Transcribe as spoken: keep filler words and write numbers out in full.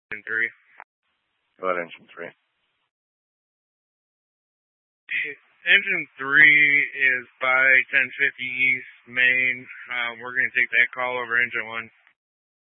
engine three. Go ahead, engine three. Engine three is by ten fifty East Main. Uh, we're going to take that call over engine one.